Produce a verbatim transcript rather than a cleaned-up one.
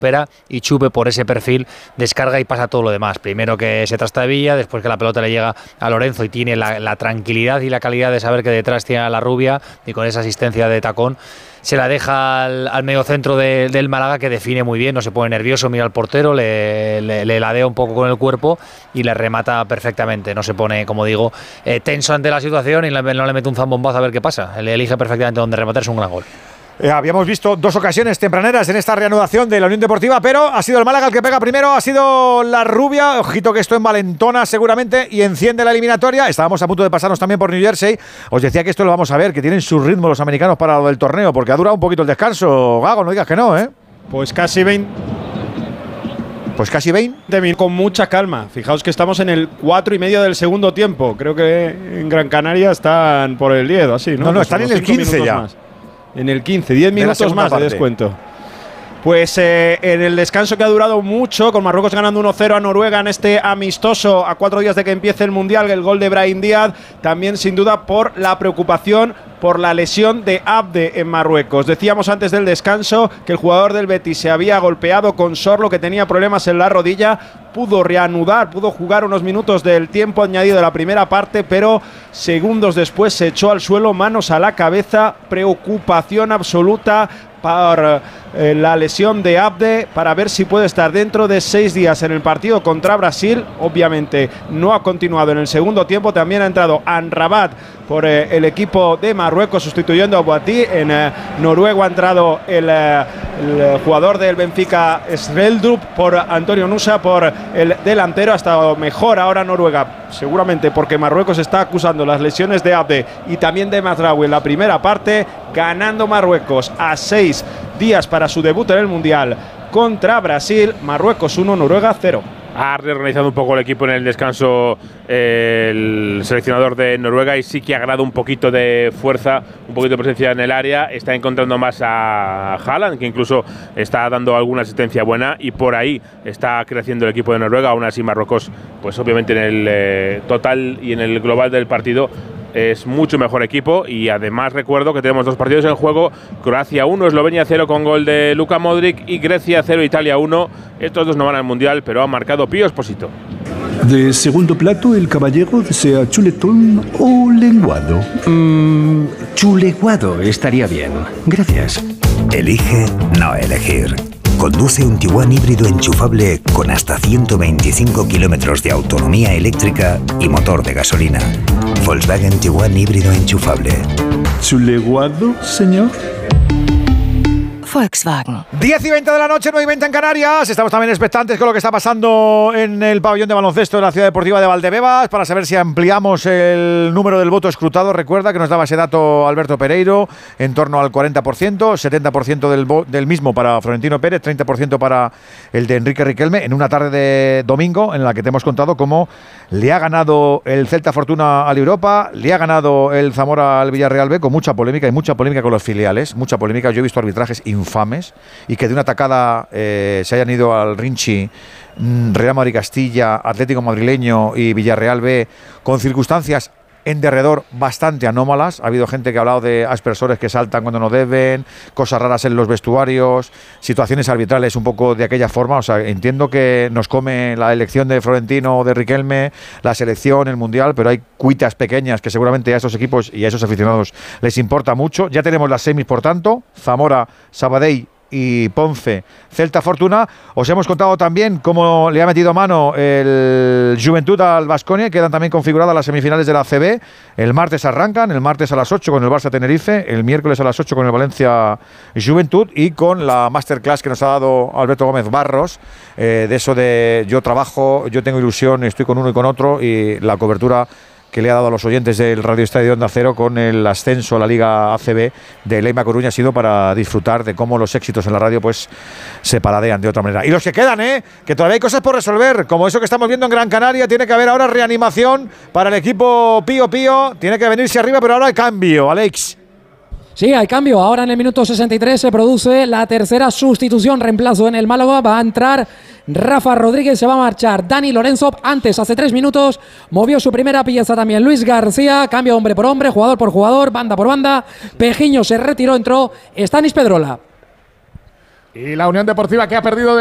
recupera y Chupe por ese perfil descarga y pasa todo lo demás. Primero que se trastabilla, después que la pelota le llega a Lorenzo y tiene la, la tranquilidad y la calidad de saber que detrás tiene a la rubia y con esa asistencia de tacón se la deja al, al medio centro de, del Málaga, que define muy bien, no se pone nervioso, mira al portero, le, le, le ladea un poco con el cuerpo y le remata perfectamente, no se pone, como digo, eh, tenso ante la situación y le, no le mete un zambombazo a ver qué pasa, le elige perfectamente dónde rematar, es un gran gol. Eh, habíamos visto dos ocasiones tempraneras en esta reanudación de la Unión Deportiva, pero ha sido el Málaga el que pega primero, ha sido la rubia, ojito que esto envalentona seguramente y enciende la eliminatoria. Estábamos a punto de pasarnos también por New Jersey, os decía que esto lo vamos a ver, que tienen su ritmo los americanos para lo del torneo, porque ha durado un poquito el descanso, Gago, no digas que no, ¿eh? Pues casi veinte. Pues casi veinte. Con mucha calma. Fijaos que estamos en el cuatro y medio del segundo tiempo. Creo que en Gran Canaria están por el diez o así, ¿no? No, no, pues están en el quince ya. Más. En el quince, diez minutos más de descuento. Pues eh, en el descanso que ha durado mucho, con Marruecos ganando uno cero a Noruega en este amistoso a cuatro días de que empiece el Mundial, el gol de Brahim Díaz, también sin duda por la preocupación por la lesión de Abde en Marruecos. Decíamos antes del descanso que el jugador del Betis se había golpeado con Sorlo, que tenía problemas en la rodilla, pudo reanudar, pudo jugar unos minutos del tiempo añadido de la primera parte, pero segundos después se echó al suelo, manos a la cabeza, preocupación absoluta por eh, la lesión de Abde, para ver si puede estar dentro de seis días en el partido contra Brasil. Obviamente no ha continuado en el segundo tiempo, también ha entrado Anrabat por eh, el equipo de Marruecos sustituyendo a Boatí. En eh, Noruega ha entrado el, eh, el jugador del Benfica Sveldrup por Antonio Nusa, por el delantero. Ha estado mejor ahora Noruega, seguramente porque Marruecos está acusando las lesiones de Abde y también de Mazraoui en la primera parte, ganando Marruecos a seis días para su debut en el Mundial contra Brasil. Marruecos uno, Noruega cero. Ha reorganizado un poco el equipo en el descanso eh, el seleccionador de Noruega, y sí que ha ganado un poquito de fuerza, un poquito de presencia en el área. Está encontrando más a Haaland, que incluso está dando alguna asistencia buena, y por ahí está creciendo el equipo de Noruega. Aún así Marruecos, pues obviamente en el eh, total y en el global del partido es mucho mejor equipo. Y además recuerdo que tenemos dos partidos en juego: Croacia uno, Eslovenia cero con gol de Luka Modric, y Grecia cero, Italia uno. Estos dos no van al Mundial, pero han marcado Pío Esposito. De segundo plato, el caballero desea chuletón o lenguado. Mm, chuleguado estaría bien. Gracias. Elige no elegir. Conduce un Tiguan híbrido enchufable con hasta ciento veinticinco kilómetros de autonomía eléctrica y motor de gasolina. Volkswagen Tiguan híbrido enchufable. ¿Chuleguado, señor? Volkswagen. diez y veinte de la noche, nueve y veinte en Canarias. Estamos también expectantes con lo que está pasando en el pabellón de baloncesto de la Ciudad Deportiva de Valdebebas, para saber si ampliamos el número del voto escrutado. Recuerda que nos daba ese dato Alberto Pereiro, en torno al cuarenta por ciento, setenta por ciento del, del mismo para Florentino Pérez, treinta por ciento para el de Enrique Riquelme, en una tarde de domingo en la que te hemos contado cómo le ha ganado el Celta Fortuna al Europa, le ha ganado el Zamora al Villarreal B, con mucha polémica, y mucha polémica con los filiales, mucha polémica. Yo he visto arbitrajes infames, y que de una tacada eh, se hayan ido al Rinchi Real Madrid Castilla, Atlético Madrileño y Villarreal B, con circunstancias en derredor bastante anómalas. Ha habido gente que ha hablado de aspersores que saltan cuando no deben, cosas raras en los vestuarios, situaciones arbitrales un poco de aquella forma. O sea, entiendo que nos come la elección de Florentino o de Riquelme, la selección, el Mundial, pero hay cuitas pequeñas que seguramente a estos equipos y a esos aficionados les importa mucho. Ya tenemos las semis, por tanto, Zamora, Sabadell y Ponce, Celta Fortuna. Os hemos contado también cómo le ha metido mano el Juventud al Baskonia. Quedan también configuradas las semifinales de la A C B. El martes arrancan, el martes a las ocho con el Barça Tenerife, el miércoles a las ocho con el Valencia Juventud, y con la masterclass que nos ha dado Alberto Gómez Barros, eh, de eso de yo trabajo, yo tengo ilusión, estoy con uno y con otro, y la cobertura que le ha dado a los oyentes del Radio Estadio de Onda Cero con el ascenso a la Liga A C B de Leima Coruña. Ha sido para disfrutar de cómo los éxitos en la radio pues se paladean de otra manera. Y los que quedan, ¿eh? Que todavía hay cosas por resolver, como eso que estamos viendo en Gran Canaria. Tiene que haber ahora reanimación para el equipo Pío Pío. Tiene que venirse arriba, pero ahora hay cambio, Alex. Sí, hay cambio. Ahora en el minuto sesenta y tres se produce la tercera sustitución, reemplazo en el Málaga. Va a entrar Rafa Rodríguez, se va a marchar Dani Lorenzo. Antes, hace tres minutos, movió su primera pieza también Luis García. Cambio hombre por hombre, jugador por jugador, banda por banda. Pejiño se retiró, entró Stanis Pedrola. Y la Unión Deportiva que ha perdido de